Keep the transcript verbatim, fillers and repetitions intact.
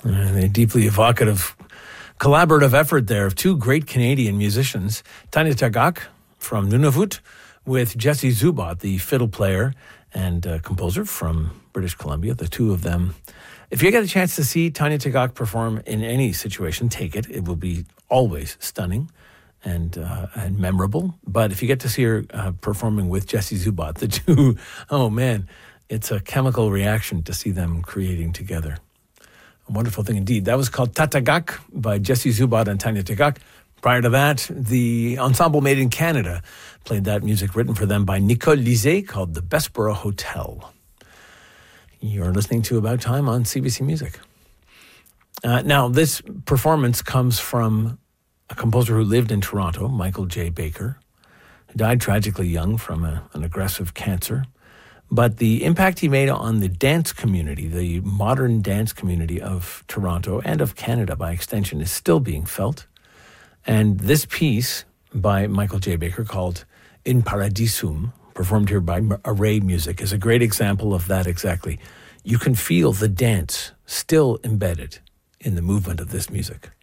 And a deeply evocative collaborative effort there of two great Canadian musicians, Tanya Tagaq from Nunavut with Jesse Zubat, the fiddle player and uh, composer from British Columbia, the two of them. If you get a chance to see Tanya Tagaq perform in any situation, take it. It will be always stunning and uh, and memorable. But if you get to see her uh, performing with Jesse Zubat, the two, oh man, it's a chemical reaction to see them creating together. A wonderful thing indeed. That was called Tatagak by Jesse Zubat and Tanya Tagaq. Prior to that, the ensemble made in Canada played that music written for them by Nicole Lisée called The Bessborough Hotel. You're listening to About Time on C B C Music. Uh, now, this performance comes from a composer who lived in Toronto, Michael J. Baker, who died tragically young from a, an aggressive cancer. But the impact he made on the dance community, the modern dance community of Toronto and of Canada by extension, is still being felt. And this piece by Michael J. Baker called In Paradisum, performed here by Array Music, is a great example of that exactly. You can feel the dance still embedded in the movement of this music.